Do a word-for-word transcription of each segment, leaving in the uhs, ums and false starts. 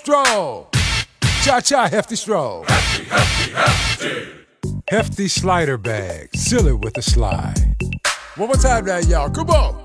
stroll. Cha-cha, hefty stroll. Hefty, hefty, hefty. Hefty slider bag. Seal it with a slide. One more time now, y'all. Come on.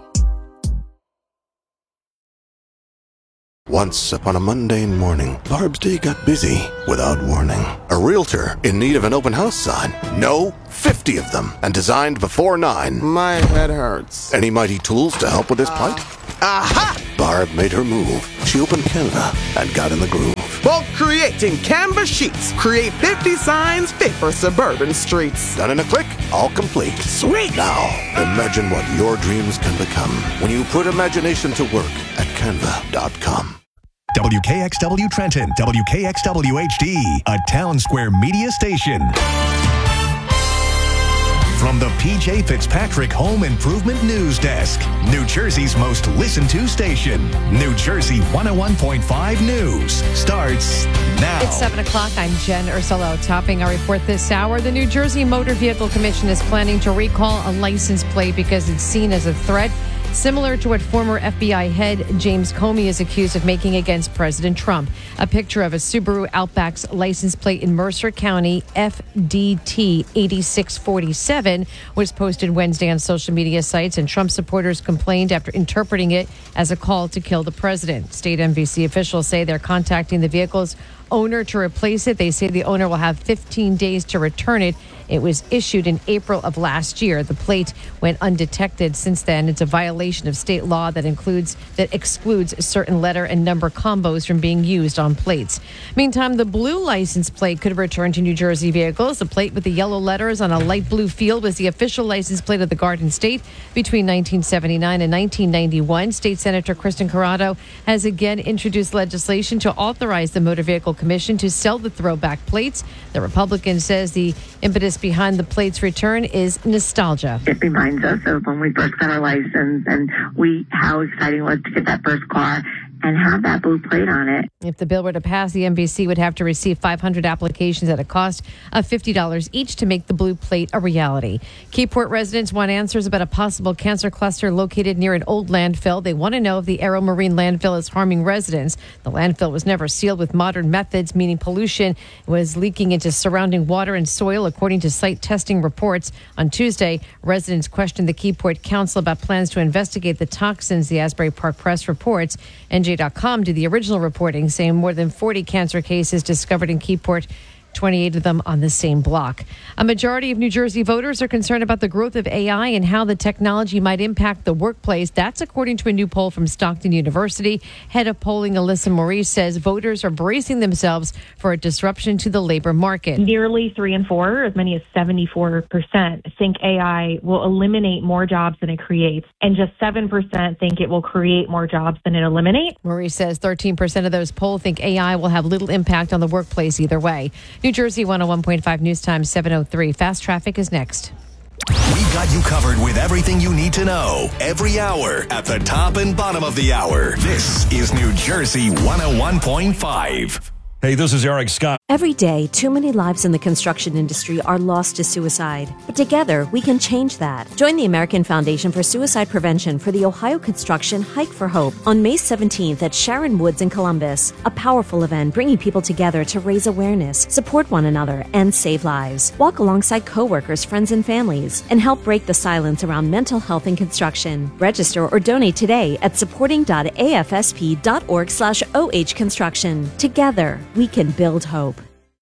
Once upon a mundane morning, Barb's day got busy without warning. A realtor in need of an open house sign. No, fifty of them, and designed before nine. My head hurts. Any mighty tools to help with this plight? Aha! Barb made her move. She opened Canva and got in the groove. Bulk creating Canva sheets. Create fifty signs fit for suburban streets. Done in a click, all complete. Sweet! Now, imagine what your dreams can become when you put imagination to work at canva dot com. W K X W Trenton, W K X W H D, a Town Square media station. From the P J Fitzpatrick Home Improvement News Desk, New Jersey's most listened to station, New Jersey one oh one point five News starts now. It's seven o'clock. I'm Jen Ursulo. Topping our report this hour, the New Jersey Motor Vehicle Commission is planning to recall a license plate because it's seen as a threat, similar to what former F B I head James Comey is accused of making against President Trump. A picture of a Subaru Outback's license plate in Mercer County, F D T eighty-six forty-seven, was posted Wednesday on social media sites, and Trump supporters complained after interpreting it as a call to kill the president. State N B C officials say they're contacting the vehicle's owner to replace it. They say the owner will have fifteen days to return it. It was issued in April of last year. The plate went undetected since then. It's a violation of state law that includes that excludes certain letter and number combos from being used on plates. Meantime, the blue license plate could return to New Jersey vehicles. The plate with the yellow letters on a light blue field was the official license plate of the Garden State between nineteen seventy-nine and nineteen ninety-one. State Senator Kristen Corrado has again introduced legislation to authorize the Motor Vehicle Commission to sell the throwback plates. The Republican says the impetus behind the plate's return is nostalgia. It reminds us of when we first got our license and we how exciting it was to get that first car and have that blue plate on it. If the bill were to pass, the N B C would have to receive five hundred applications at a cost of fifty dollars each to make the blue plate a reality. Keyport residents want answers about a possible cancer cluster located near an old landfill. They want to know if the Aero Marine landfill is harming residents. The landfill was never sealed with modern methods, meaning pollution was leaking into surrounding water and soil, according to site testing reports. On Tuesday, residents questioned the Keyport Council about plans to investigate the toxins. The Asbury Park Press reports N J dot com did the original reporting, saying more than forty cancer cases discovered in Keyport, twenty-eight of them on the same block. A majority of New Jersey voters are concerned about the growth of A I and how the technology might impact the workplace. That's according to a new poll from Stockton University. Head of polling Alyssa Maurice says voters are bracing themselves for a disruption to the labor market. Nearly three in four, as many as seventy-four percent, think A I will eliminate more jobs than it creates, and just seven percent think it will create more jobs than it eliminates. Maurice says thirteen percent of those polled think A I will have little impact on the workplace either way. New Jersey one oh one point five News Time seven oh three. Fast Traffic is next. We've got you covered with everything you need to know every hour at the top and bottom of the hour. This is New Jersey one oh one point five. Hey, this is Eric Scott. Every day, too many lives in the construction industry are lost to suicide. But together, we can change that. Join the American Foundation for Suicide Prevention for the Ohio Construction Hike for Hope on May seventeenth at Sharon Woods in Columbus. A powerful event bringing people together to raise awareness, support one another, and save lives. Walk alongside coworkers, friends, and families, and help break the silence around mental health in construction. Register or donate today at supporting.afsp.org slash OH construction. Together, we can build hope.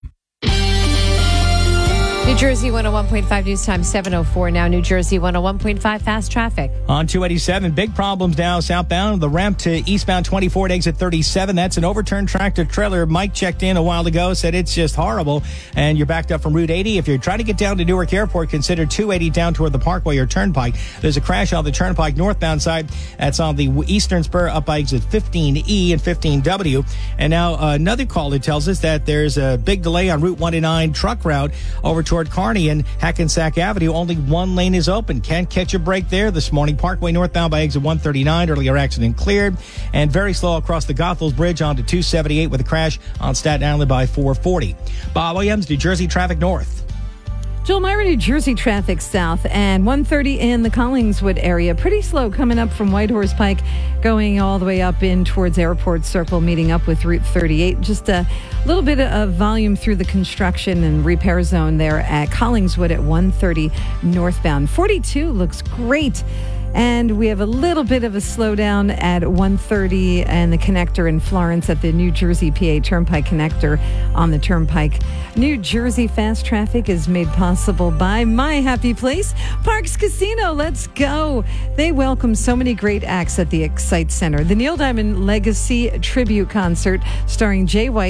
New Jersey one oh one point five News Time seven oh four. Now New Jersey one oh one point five Fast Traffic. On two eighty-seven, big problems now southbound. The ramp to eastbound twenty-four at exit thirty-seven. That's an overturned tractor trailer. Mike checked in a while ago, said it's just horrible. And you're backed up from Route eighty. If you're trying to get down to Newark Airport, consider two eighty down toward the Parkway or Turnpike. There's a crash on the Turnpike northbound side. That's on the eastern spur up by exit fifteen E and fifteen W. And now uh, another caller tells us that there's a big delay on Route one oh nine truck route over toward Kearney and Hackensack Avenue. Only one lane is open. Can't catch a break there this morning. Parkway northbound by exit one thirty-nine. Earlier accident cleared. And very slow across the Goethals Bridge onto two seventy-eight with a crash on Staten Island by four forty. Bob Williams, New Jersey Traffic North. Joel Myra, New Jersey traffic south and one thirty in the Collingswood area. Pretty slow coming up from Whitehorse Pike, going all the way up in towards Airport Circle, meeting up with Route thirty-eight. Just a little bit of volume through the construction and repair zone there at Collingswood at one thirty northbound. forty-two looks great. And we have a little bit of a slowdown at one thirty and the connector in Florence at the New Jersey P A Turnpike connector on the Turnpike. New Jersey fast traffic is made possible by My Happy Place, Parks Casino. Let's go. They welcome so many great acts at the Excite Center. The Neil Diamond Legacy Tribute Concert starring Jay White